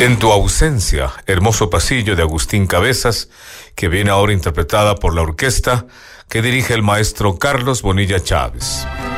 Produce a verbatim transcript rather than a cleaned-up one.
En tu ausencia, hermoso pasillo de Agustín Cabezas, que viene ahora interpretada por la orquesta que dirige el maestro Carlos Bonilla Chávez.